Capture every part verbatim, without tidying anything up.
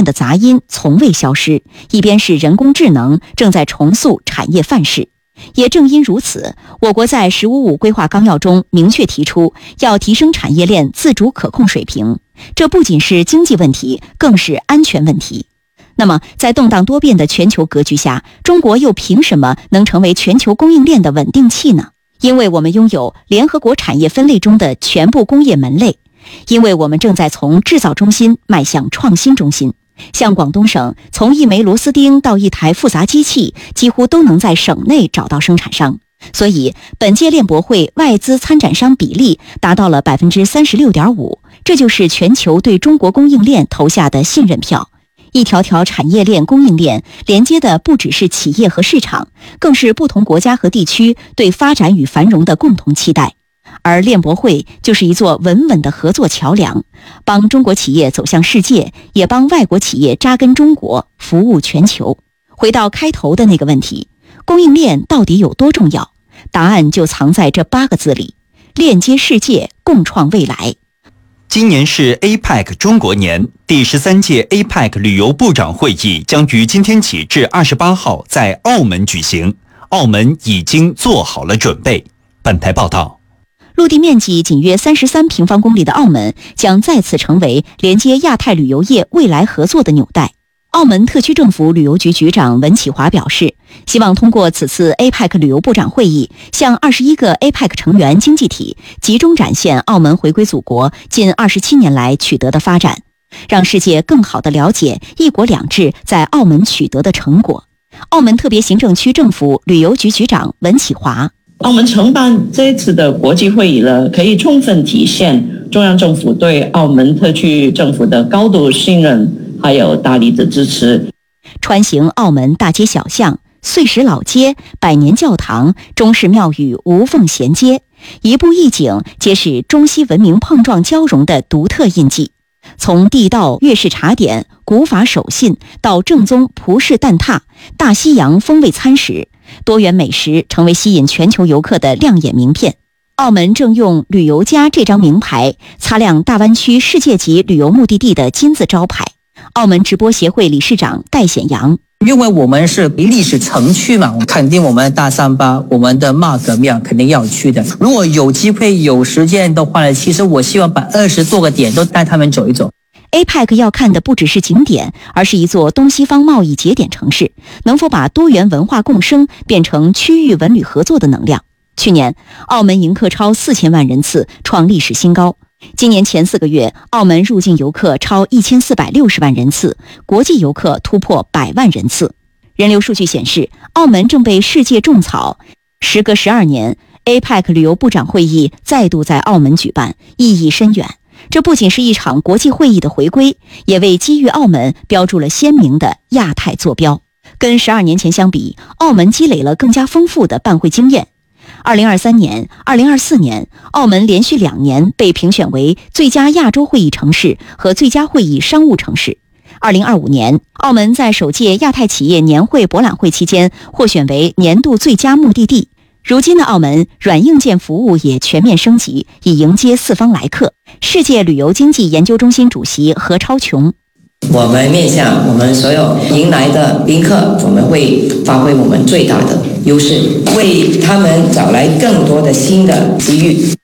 的杂音从未消失，一边是人工智能正在重塑产业范式。也正因如此，我国在“十五五”规划纲要中明确提出要提升产业链自主可控水平，这不仅是经济问题，更是安全问题。那么，在动荡多变的全球格局下，中国又凭什么能成为全球供应链的稳定器呢？因为我们拥有联合国产业分类中的全部工业门类，因为我们正在从制造中心迈向创新中心。像广东省，从一枚螺丝钉到一台复杂机器，几乎都能在省内找到生产商。所以，本届链博会外资参展商比例达到了 百分之三十六点五， 这就是全球对中国供应链投下的信任票。一条条产业链供应链连接的不只是企业和市场，更是不同国家和地区对发展与繁荣的共同期待。而链博会就是一座稳稳的合作桥梁，帮中国企业走向世界，也帮外国企业扎根中国，服务全球。回到开头的那个问题，供应链到底有多重要？答案就藏在这八个字里：链接世界，共创未来。 今年是 A P E C 中国年，第十三届 A P E C 旅游部长会议将于今天起至二十八号在澳门举行，澳门已经做好了准备。本台报道。 陆地面积仅约三十三平方公里的澳门将再次成为连接亚太旅游业未来合作的纽带。澳门特区政府旅游局局长文启华表示，希望通过此次 A P E C 旅游部长会议，向二十一个 A P E C 成员经济体集中展现澳门回归祖国近二十七年来取得的发展，让世界更好地了解一国两制在澳门取得的成果。澳门特别行政区政府旅游局局长文启华。 澳门承办这一次的国际会议呢，可以充分体现中央政府对澳门特区政府的高度信任，还有大力的支持。 穿行澳门大街小巷，碎石老街、百年教堂、中式庙宇无缝衔接，一步一景皆是中西文明碰撞交融的独特印记。从地道粤式茶点、古法手信到正宗葡式蛋挞、大西洋风味餐食，多元美食成为吸引全球游客的亮眼名片。澳门正用旅游家这张名牌擦亮大湾区世界级旅游目的地的金字招牌。澳门直播协会理事长戴显阳， 因为我们是历史城区嘛，肯定我们大三巴、我们的妈阁庙肯定要去的。如果有机会有时间的话呢，其实我希望把二十多个点都带他们走一走。 A P E C 要看的不只是景点，而是一座东西方贸易节点城市能否把多元文化共生变成区域文旅合作的能量。去年，澳门迎客超四千万人次，创历史新高。今年前四个月，澳门入境游客超一千四百六十万人次，国际游客突破百万人次。人流数据显示，澳门正被世界种草。时隔十二年 ，A P E C 旅游部长会议再度在澳门举办，意义深远。这不仅是一场国际会议的回归，也为机遇澳门标注了鲜明的亚太坐标。跟十二年前相比，澳门积累了更加丰富的办会经验。二零二三年、二零二四年，澳门连续两年被评选为最佳亚洲会议城市和最佳会议商务城市。二零二五年，澳门在首届亚太企业年会博览会期间获选为年度最佳目的地。如今的澳门软硬件服务也全面升级，以迎接四方来客。世界旅游经济研究中心主席何超琼， 我们面向我们所有迎来的宾客，我们会发挥我们最大的优势，为他们找来更多的新的机遇。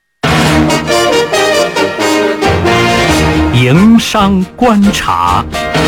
营商观察。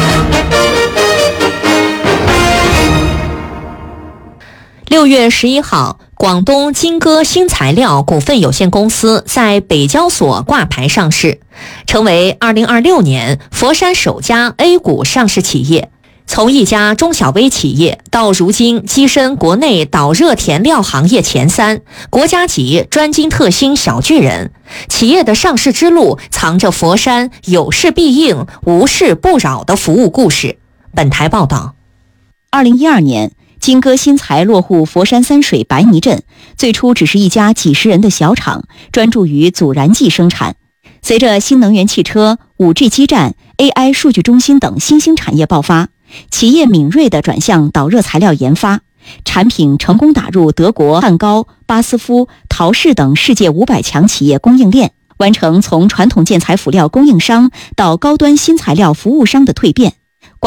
六月十一号，广东金戈新材料股份有限公司在北交所挂牌上市，成为二零二六年佛山首家 A 股上市企业。从一家中小微企业到如今跻身国内导热填料行业前三，国家级专精特新小巨人，企业的上市之路藏着佛山有事必应、无事不扰的服务故事。本台报道。 二零一二年，金戈新材落户佛山三水白泥镇，最初只是一家几十人的小厂，专注于阻燃剂生产。随着新能源汽车、五 G 基站、A I 数据中心等新兴产业爆发，企业敏锐地转向导热材料研发，产品成功打入德国汉高、巴斯夫、陶氏等世界五百强企业供应链，完成从传统建材辅料供应商到高端新材料服务商的蜕变。